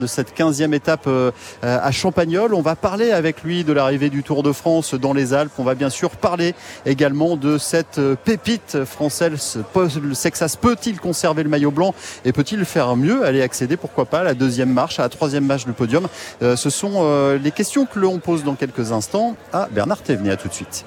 de cette 15e étape à Champagnole. On va parler avec lui de l'arrivée du Tour de France dans les Alpes. On va bien sûr parler également de cette pépite française. Paul Sexas peut-il conserver le maillot blanc et peut-il faire mieux, aller accéder, pourquoi pas, à la deuxième marche, à la troisième marche du podium? Ce sont les questions que l'on pose dans quelques instants à Bernard Thévenet. À tout de suite.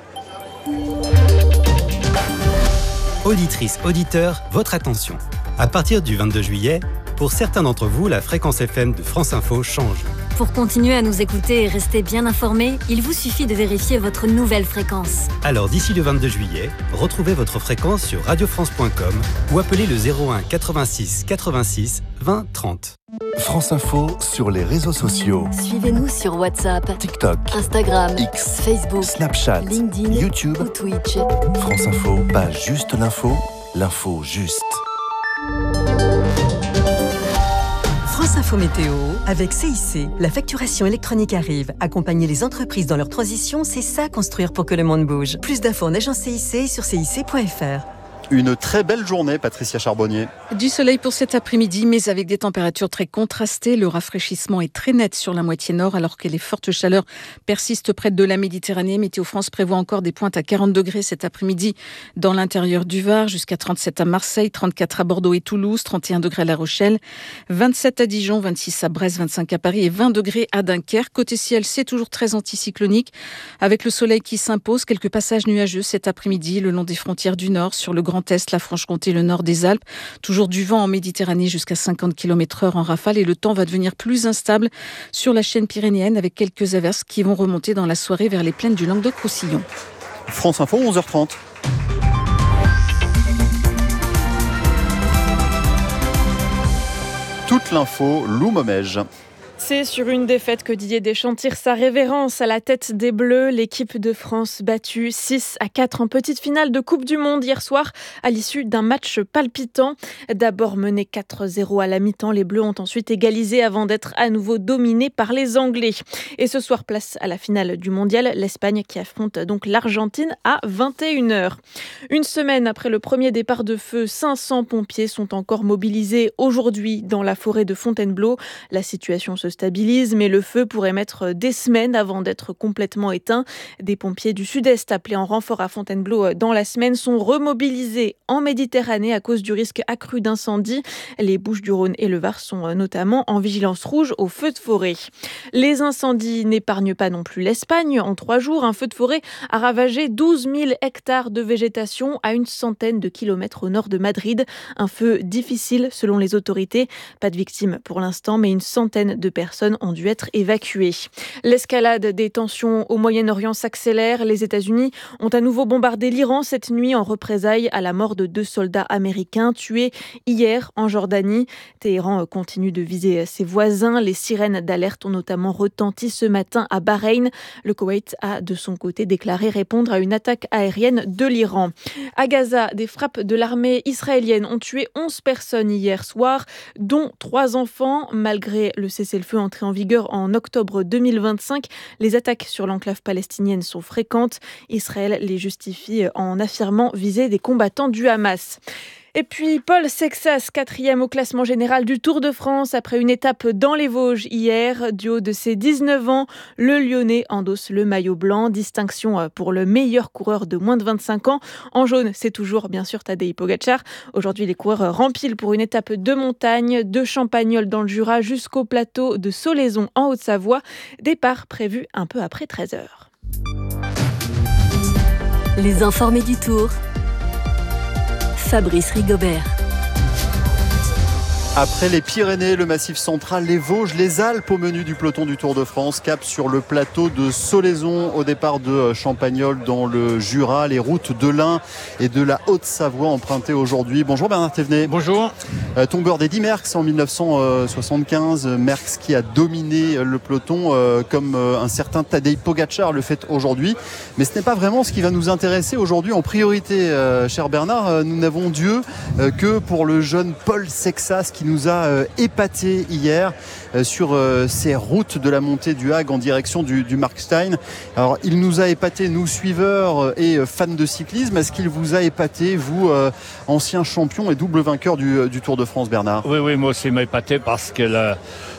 Auditrices, auditeurs, votre attention. À partir du 22 juillet, pour certains d'entre vous, la fréquence FM de France Info change. Pour continuer à nous écouter et rester bien informés, il vous suffit de vérifier votre nouvelle fréquence. Alors d'ici le 22 juillet, retrouvez votre fréquence sur radiofrance.com ou appelez le 01 86 86 20 30. France Info sur les réseaux sociaux. Suivez-nous sur WhatsApp, TikTok, Instagram, X, Facebook, Snapchat, LinkedIn, YouTube ou Twitch. France Info, pas juste l'info, l'info juste. France Info Météo, avec CIC, la facturation électronique arrive. Accompagner les entreprises dans leur transition, c'est ça construire pour que le monde bouge. Plus d'infos en agence CIC et sur cic.fr. Une très belle journée, Patricia Charbonnier. Du soleil pour cet après-midi, mais avec des températures très contrastées. Le rafraîchissement est très net sur la moitié nord, alors que les fortes chaleurs persistent près de la Méditerranée. Météo France prévoit encore des pointes à 40 degrés cet après-midi dans l'intérieur du Var, jusqu'à 37 à Marseille, 34 à Bordeaux et Toulouse, 31 degrés à La Rochelle, 27 à Dijon, 26 à Brest, 25 à Paris et 20 degrés à Dunkerque. Côté ciel, c'est toujours très anticyclonique, avec le soleil qui s'impose. Quelques passages nuageux cet après-midi le long des frontières du Nord, sur le Grand Est, la Franche-Comté, le nord des Alpes. Toujours du vent en Méditerranée jusqu'à 50 km/h en rafale, et le temps va devenir plus instable sur la chaîne pyrénéenne, avec quelques averses qui vont remonter dans la soirée vers les plaines du Languedoc-Roussillon. France Info, 11h30. Toute l'info, Lou Momège. C'est sur une défaite que Didier Deschamps tire sa révérence à la tête des Bleus. L'équipe de France battue 6-4 en petite finale de Coupe du Monde hier soir à l'issue d'un match palpitant. D'abord mené 4-0 à la mi-temps, les Bleus ont ensuite égalisé avant d'être à nouveau dominés par les Anglais. Et ce soir, place à la finale du Mondial, l'Espagne qui affronte donc l'Argentine à 21h. Une semaine après le premier départ de feu, 500 pompiers sont encore mobilisés aujourd'hui dans la forêt de Fontainebleau. La situation se stabilise, mais le feu pourrait mettre des semaines avant d'être complètement éteint. Des pompiers du Sud-Est appelés en renfort à Fontainebleau dans la semaine sont remobilisés en Méditerranée à cause du risque accru d'incendie. Les Bouches-du-Rhône et le Var sont notamment en vigilance rouge aux feux de forêt. Les incendies n'épargnent pas non plus l'Espagne. En 3 jours, un feu de forêt a ravagé 12 000 hectares de végétation à une centaine de kilomètres au nord de Madrid. Un feu difficile selon les autorités. Pas de victimes pour l'instant, mais une centaine de personnes ont dû être évacuées. L'escalade des tensions au Moyen-Orient s'accélère. Les États-Unis ont à nouveau bombardé l'Iran cette nuit en représailles à la mort de 2 soldats américains tués hier en Jordanie. Téhéran continue de viser ses voisins. Les sirènes d'alerte ont notamment retenti ce matin à Bahreïn. Le Koweït a de son côté déclaré répondre à une attaque aérienne de l'Iran. À Gaza, des frappes de l'armée israélienne ont tué 11 personnes hier soir, dont 3 enfants. Malgré le cessez-le-feu entré en vigueur en octobre 2025, les attaques sur l'enclave palestinienne sont fréquentes. Israël les justifie en affirmant viser des combattants du Hamas. Et puis Paul Sexas, 4e au classement général du Tour de France après une étape dans les Vosges hier. Du haut de ses 19 ans, le Lyonnais endosse le maillot blanc. Distinction pour le meilleur coureur de moins de 25 ans. En jaune, c'est toujours bien sûr Tadej Pogačar. Aujourd'hui, les coureurs rempilent pour une étape de montagne, de Champagnole dans le Jura jusqu'au plateau de Solaizon en Haute-Savoie. Départ prévu un peu après 13h. Les informés du Tour. Fabrice Rigobert. Après les Pyrénées, le Massif central, les Vosges, les Alpes au menu du peloton du Tour de France. Cap sur le plateau de Solaizon au départ de Champagnole dans le Jura. Les routes de l'Ain et de la Haute-Savoie empruntées aujourd'hui. Bonjour Bernard Thévenet. Bonjour. Tombeur d'Eddy Merckx en 1975. Merckx qui a dominé le peloton comme un certain Tadej Pogačar le fait aujourd'hui. Mais ce n'est pas vraiment ce qui va nous intéresser aujourd'hui en priorité, cher Bernard. Nous n'avons Dieu que pour le jeune Paul Sexas qui nous a épaté hier sur ces routes de la montée du Hague en direction du Markstein. Alors il nous a épaté, nous suiveurs et fans de cyclisme. Est-ce qu'il vous a épaté, vous, ancien champion et double vainqueur du Tour de France, Bernard ? Oui, moi aussi il m'a épaté parce que